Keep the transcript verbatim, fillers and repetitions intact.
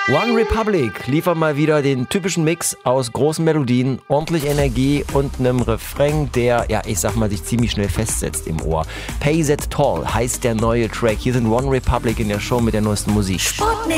One Republic liefert mal wieder den typischen Mix aus großen Melodien, ordentlich Energie und einem Refrain, der, ja, ich sag mal, sich ziemlich schnell festsetzt im Ohr. Pay That Toll heißt der neue Track. Hier sind One Republic in der Show mit der neuesten Musik. Sputnik.